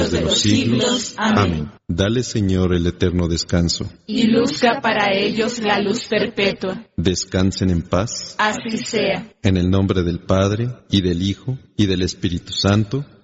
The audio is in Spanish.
de los siglos. Amén. Dale, Señor, el eterno descanso. Y luzca para ellos la luz perpetua. Descansen en paz. Así sea. En el nombre del Padre, y del Hijo, y del Espíritu Santo.